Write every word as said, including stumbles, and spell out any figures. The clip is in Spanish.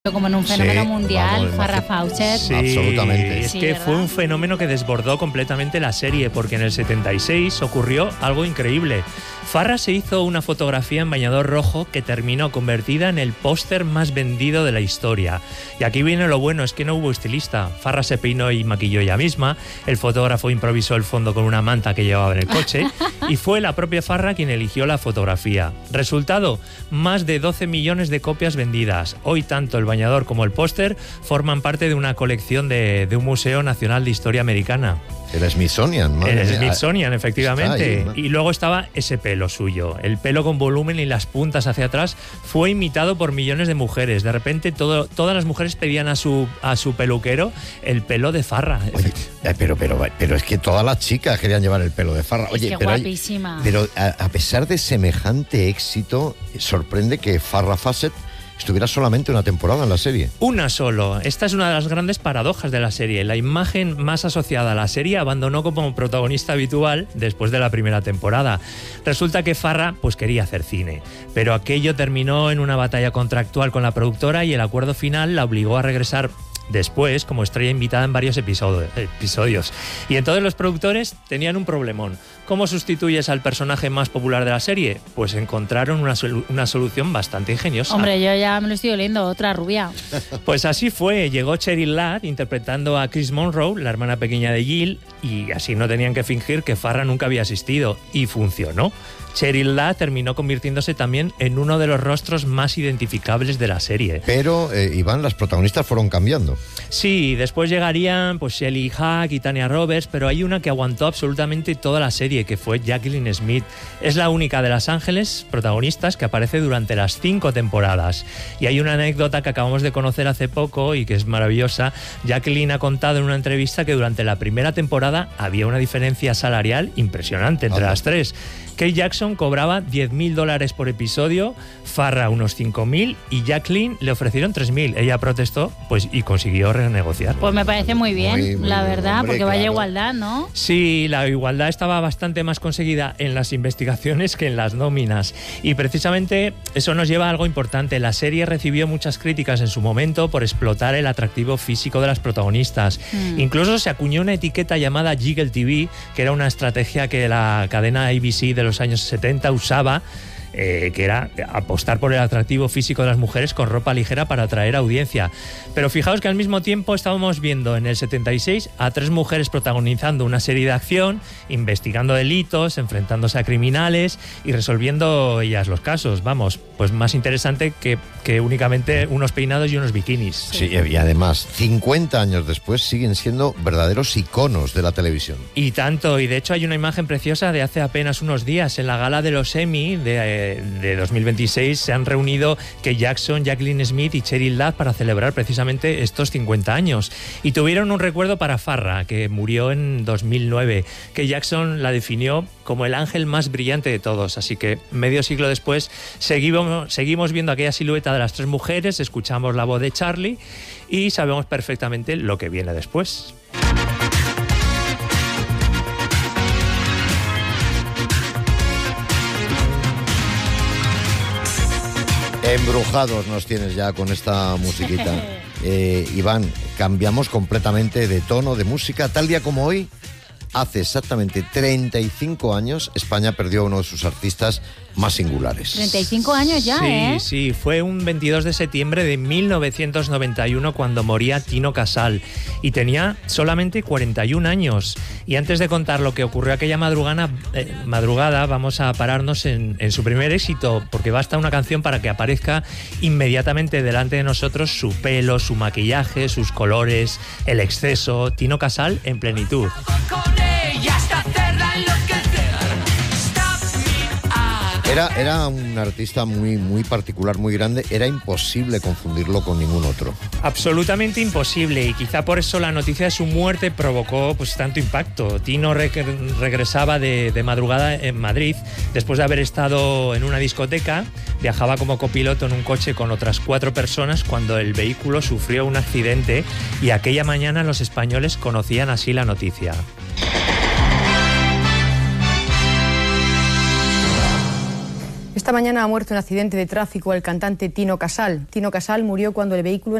como en un fenómeno Sí, mundial, vamos, Farrah imagino. Fawcett. Sí, absolutamente. Es Sí, que ¿verdad? fue un fenómeno que desbordó completamente la serie, porque en el setenta y seis ocurrió algo increíble. Farrah se hizo una fotografía en bañador rojo que terminó convertida en el póster más vendido de la historia. Y aquí viene lo bueno, es que no hubo estilista. Farrah se peinó y maquilló ella misma, el fotógrafo improvisó el fondo con una manta que llevaba en el coche y fue la propia Farrah quien eligió la fotografía. Resultado, más de doce millones de copias vendidas. Hoy tanto el bañador como el póster forman parte de una colección de, de un Museo Nacional de Historia Americana. El Smithsonian, madre El mía. Smithsonian, efectivamente. Está ahí, ¿no? Y luego estaba ese pelo suyo. El pelo con volumen y las puntas hacia atrás fue imitado por millones de mujeres. De repente todo, todas las mujeres pedían a su, a su peluquero el pelo de Farrah. Oye, eh, pero, pero, pero es que todas las chicas querían llevar el pelo de Farrah. Es Oye, que pero, hay- guapísima. pero a, a pesar de semejante éxito, sorprende que Farrah Fawcett estuviera solamente una temporada en la serie. Una solo. Esta es una de las grandes paradojas de la serie. La imagen más asociada a la serie abandonó como protagonista habitual después de la primera temporada. Resulta que Farrah pues quería hacer cine, pero aquello terminó en una batalla contractual con la productora y el acuerdo final la obligó a regresar después como estrella invitada en varios episodio- episodios. Y entonces los productores tenían un problemón. ¿Cómo sustituyes al personaje más popular de la serie? Pues encontraron una, solu- una solución bastante ingeniosa. Hombre, yo ya me lo estoy oliendo, otra rubia. Pues así fue, llegó Cheryl Ladd interpretando a Chris Monroe, la hermana pequeña de Jill, y así no tenían que fingir que Farrah nunca había asistido, y funcionó. Cheryl Ladd terminó convirtiéndose también en uno de los rostros más identificables de la serie. Pero, eh, Iván, las protagonistas fueron cambiando. Sí, después llegarían pues Shelley Hack y Tanya Roberts, pero hay una que aguantó absolutamente toda la serie, que fue Jacqueline Smith. Es la única de Los Ángeles protagonistas que aparece durante las cinco temporadas. Y hay una anécdota que acabamos de conocer hace poco y que es maravillosa. Jacqueline ha contado en una entrevista que durante la primera temporada había una diferencia salarial impresionante entre Anda. las tres. Kate Jackson cobraba diez mil dólares por episodio, Farrah unos cinco mil y Jacqueline le ofrecieron tres mil. Ella protestó pues y consiguió renegociar. Pues me parece muy bien, Muy, muy la bien, verdad, hombre, porque vaya claro. igualdad, ¿no? Sí, la igualdad estaba bastante más conseguida en las investigaciones que en las nóminas. Y precisamente eso nos lleva a algo importante. La serie recibió muchas críticas en su momento por explotar el atractivo físico de las protagonistas. Mm. Incluso se acuñó una etiqueta llamada Jiggle T V, que era una estrategia que la cadena A B C de los años setenta usaba, eh, que era apostar por el atractivo físico de las mujeres con ropa ligera para atraer audiencia. Pero fijaos que al mismo tiempo estábamos viendo en el setenta y seis a tres mujeres protagonizando una serie de acción, investigando delitos, enfrentándose a criminales y resolviendo ellas los casos. Vamos, pues más interesante que, que únicamente unos peinados y unos bikinis. Sí, y además, cincuenta años después siguen siendo verdaderos iconos de la televisión. Y tanto, y de hecho hay una imagen preciosa de hace apenas unos días en la gala de los Emmy de, de dos mil veintiséis. Se han reunido Kate Jackson, Jacqueline Smith y Cheryl Ladd para celebrar precisamente estos cincuenta años. Y tuvieron un recuerdo para Farrah, que murió en dos mil nueve. Kate Jackson la definió como el ángel más brillante de todos. Así que medio siglo después seguimos, seguimos viendo aquella silueta de las tres mujeres, escuchamos la voz de Charlie y sabemos perfectamente lo que viene después. Embrujados nos tienes ya con esta musiquita. Eh, Iván, cambiamos completamente de tono, de música. Tal día como hoy, hace exactamente treinta y cinco años, España perdió a uno de sus artistas más singulares. treinta y cinco años ya, sí, ¿eh? Sí, fue un veintidós de septiembre de mil novecientos noventa y uno cuando moría Tino Casal y tenía solamente cuarenta y un años. Y antes de contar lo que ocurrió aquella madrugada, eh, madrugada vamos a pararnos en, en su primer éxito, porque basta una canción para que aparezca inmediatamente delante de nosotros su pelo, su maquillaje, sus colores, el exceso. Tino Casal en plenitud. Era, era un artista muy, muy particular, muy grande. Era imposible confundirlo con ningún otro. Absolutamente imposible, y quizá por eso la noticia de su muerte provocó pues tanto impacto. Tino re- regresaba de, de madrugada en Madrid después de haber estado en una discoteca. Viajaba como copiloto en un coche con otras cuatro personas cuando el vehículo sufrió un accidente, y aquella mañana los españoles conocían así la noticia. Esta mañana ha muerto en un accidente de tráfico el cantante Tino Casal. Tino Casal murió cuando el vehículo